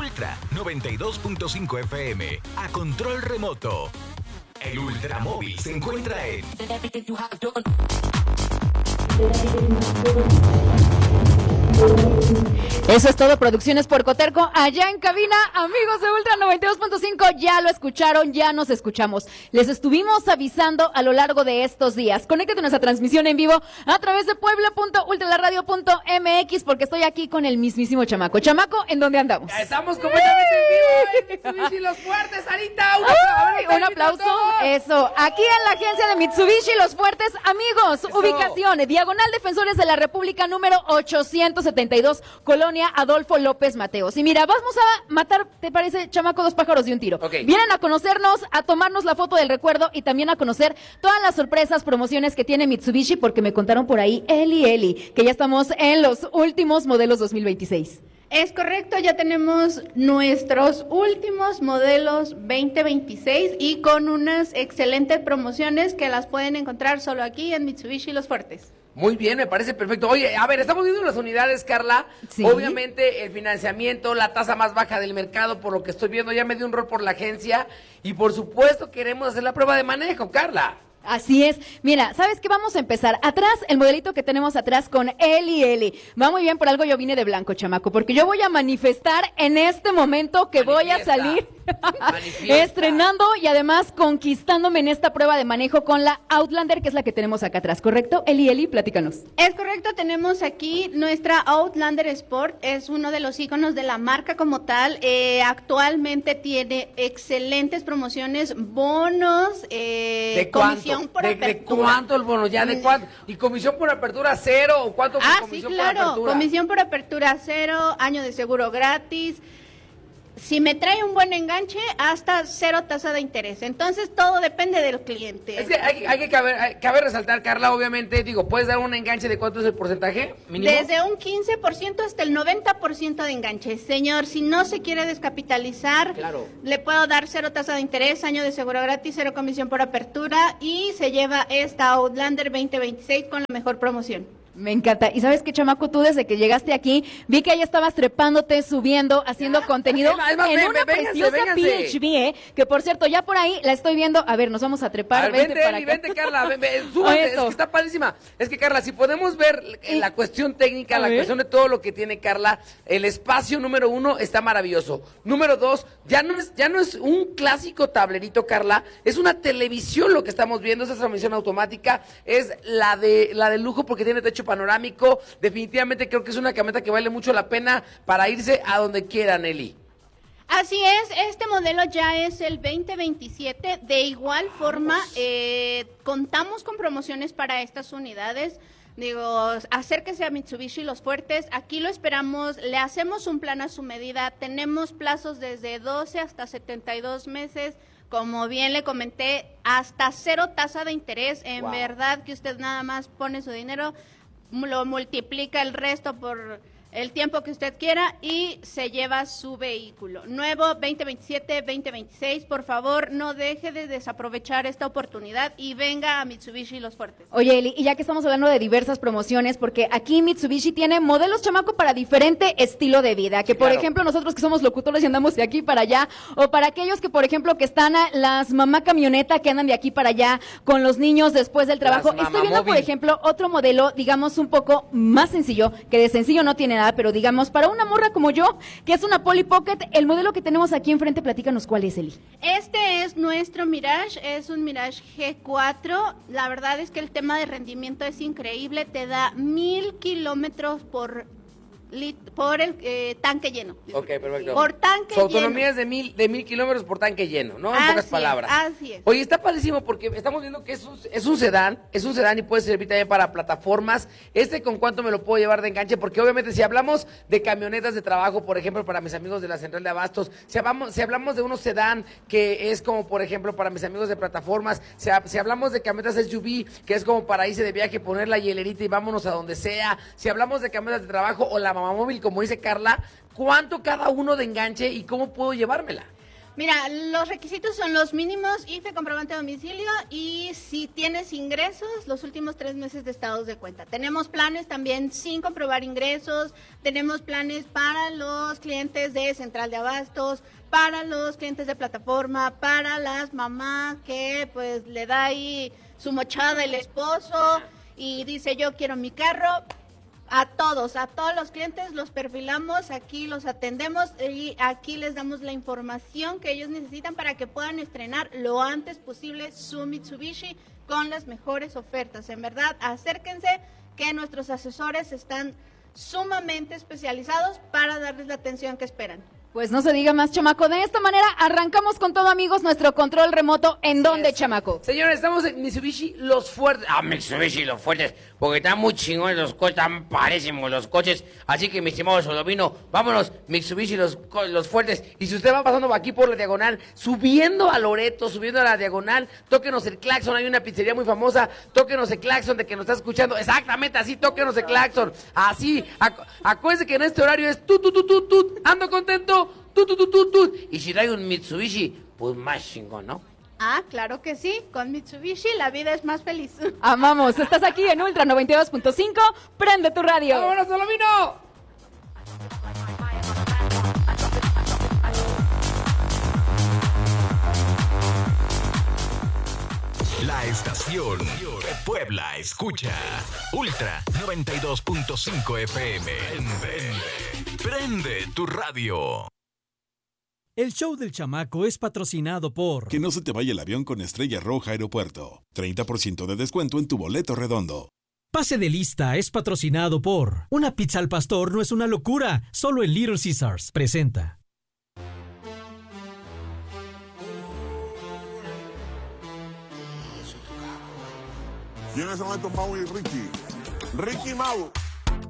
Ultra 92.5 FM a control remoto. El Ultramóvil se encuentra en... Eso es todo, Producciones por Coterco, allá en cabina, amigos de Ultra 92.5, ya lo escucharon, ya nos escuchamos. Les estuvimos avisando a lo largo de estos días. Conéctate a nuestra transmisión en vivo a través de puebla.ultralaradio.mx, porque estoy aquí con el mismísimo Chamaco. Chamaco, ¿en dónde andamos? Ya estamos completamente en vivo en Mitsubishi Los Fuertes, Sarita. Un aplauso, eso. Aquí en la agencia de Mitsubishi Los Fuertes, amigos, eso. Ubicación, Diagonal Defensores de la República, número 872, Colonia Adolfo López Mateos. Y mira, vamos a matar, ¿te parece, Chamaco, dos pájaros de un tiro? Okay. Vienen a conocernos, a tomarnos la foto del recuerdo y también a conocer todas las sorpresas, promociones que tiene Mitsubishi, porque me contaron por ahí, Eli, que ya estamos en los últimos modelos 2026. Es correcto, ya tenemos nuestros últimos modelos 2026 y con unas excelentes promociones que las pueden encontrar solo aquí en Mitsubishi Los Fuertes. Muy bien, me parece perfecto. Oye, a ver, estamos viendo las unidades, Carla. Sí. Obviamente el financiamiento, la tasa más baja del mercado, por lo que estoy viendo, ya me dio un rol por la agencia y por supuesto queremos hacer la prueba de manejo, Carla. Así es. Mira, ¿sabes qué? Vamos a empezar. Atrás, el modelito que tenemos atrás con Eli. Va muy bien, por algo yo vine de blanco, Chamaco, porque yo voy a manifestar en este momento que voy a salir estrenando y además conquistándome en esta prueba de manejo con la Outlander, que es la que tenemos acá atrás, ¿correcto? Eli, platícanos. Es correcto, tenemos aquí nuestra Outlander Sport, es uno de los íconos de la marca como tal. Actualmente tiene excelentes promociones, bonos, ¿De comisión cuánto? por apertura. ¿De cuánto el bono? ¿Ya de cuánto? ¿Y comisión por apertura cero? ¿O cuánto comisión sí, claro. por apertura? Comisión por apertura cero, año de seguro gratis. Si me trae un buen enganche, hasta cero tasa de interés. Entonces, todo depende del cliente. Es que cabe resaltar, Carla, obviamente, digo, ¿puedes dar un enganche de cuánto es el porcentaje mínimo? Desde un 15% hasta el 90% de enganche. Señor, si no se quiere descapitalizar, claro, le puedo dar cero tasa de interés, año de seguro gratis, cero comisión por apertura y se lleva esta Outlander 2026 con la mejor promoción. Me encanta. Y ¿sabes qué, Chamaco? Tú desde que llegaste aquí, vi que ahí estabas trepándote, subiendo, haciendo contenido en una preciosa PHV, que por cierto, ya por ahí la estoy viendo. A ver, nos vamos a trepar. A ver, vente, Carla, súbete, es que está padrísima. Es que, Carla, si podemos ver la cuestión técnica, la cuestión de todo lo que tiene Carla, el espacio número 1 está maravilloso. Número 2, ya no es un clásico tablerito, Carla, es una televisión lo que estamos viendo, esa transmisión automática, es la de lujo porque tiene techo panorámico. Definitivamente creo que es una camioneta que vale mucho la pena para irse a donde quieran, Eli. Así es, este modelo ya es el 2027. De igual forma, contamos con promociones para estas unidades. Digo, acérquese a Mitsubishi Los Fuertes, aquí lo esperamos, le hacemos un plan a su medida, tenemos plazos desde 12 hasta 72 meses, como bien le comenté, hasta cero tasa de interés, en verdad que usted nada más pone su dinero, lo multiplica el resto por el tiempo que usted quiera y se lleva su vehículo. Nuevo 2027-2026, por favor, no deje de desaprovechar esta oportunidad y venga a Mitsubishi Los Fuertes. Oye, Eli, y ya que estamos hablando de diversas promociones, porque aquí Mitsubishi tiene modelos, Chamaco, para diferente estilo de vida, que por ejemplo nosotros que somos locutores y andamos de aquí para allá, o para aquellos que por ejemplo que están las mamá camioneta que andan de aquí para allá con los niños después del trabajo. Estoy viendo, por ejemplo, otro modelo, digamos, un poco más sencillo, que de sencillo no tiene nada, pero digamos, para una morra como yo, que es una Polly Pocket, el modelo que tenemos aquí enfrente, platícanos cuál es, Eli. Este es nuestro Mirage, es un Mirage G4, la verdad es que el tema de rendimiento es increíble, te da 1000 kilómetros por el tanque lleno. Ok, perfecto. Por tanque Su autonomía lleno. es de 1000 kilómetros por tanque lleno, ¿no? En pocas palabras. Así es. Oye, está padrísimo porque estamos viendo que es un sedán y puede servir también para plataformas. ¿Con cuánto me lo puedo llevar de enganche? Porque obviamente si hablamos de camionetas de trabajo, por ejemplo, para mis amigos de la Central de Abastos, si hablamos de unos sedán que es como, por ejemplo, para mis amigos de plataformas, si hablamos de camionetas SUV, que es como para irse de viaje, poner la hielerita y vámonos a donde sea, si hablamos de camionetas de trabajo o la mamá móvil, como dice Carla, ¿cuánto cada uno de enganche y cómo puedo llevármela? Mira, los requisitos son los mínimos: IFE, comprobante de domicilio, y si tienes ingresos, los últimos 3 meses de estados de cuenta. Tenemos planes también sin comprobar ingresos, tenemos planes para los clientes de central de abastos, para los clientes de plataforma, para las mamás que pues le da ahí su mochada el esposo y dice yo quiero mi carro. A todos los clientes los perfilamos, aquí los atendemos y aquí les damos la información que ellos necesitan para que puedan estrenar lo antes posible su Mitsubishi con las mejores ofertas. En verdad, acérquense, que nuestros asesores están sumamente especializados para darles la atención que esperan. Pues no se diga más, chamaco. De esta manera arrancamos con todo, amigos, nuestro control remoto. ¿En dónde, chamaco? Señores, estamos en Mitsubishi Los Fuertes. Mitsubishi Los Fuertes, porque están muy chingones los coches, están parísimos los coches. Así que, mi estimado Solovino, vámonos, Mitsubishi Los Fuertes. Y si usted va pasando aquí por la diagonal, subiendo a Loreto, subiendo a la diagonal, tóquenos el claxon. Hay una pizzería muy famosa, tóquenos el claxon de que nos está escuchando. Exactamente así, tóquenos el claxon. Así, acuérdense que en este horario es tut, ando contento. Tut. Y si trae un Mitsubishi, pues más chingón, ¿no? Ah, claro que sí. Con Mitsubishi la vida es más feliz. Amamos. Estás aquí en Ultra 92.5. Prende tu radio. ¡Vámonos, Solovino! La estación que Puebla escucha. Ultra 92.5 FM. Prende tu radio. El show del chamaco es patrocinado por... Que no se te vaya el avión con Estrella Roja Aeropuerto. 30% de descuento en tu boleto redondo. Pase de lista es patrocinado por... Una pizza al pastor no es una locura, solo en Little Caesars. Presenta. ¿Quiénes son estos Mau y Ricky? Ricky Mau.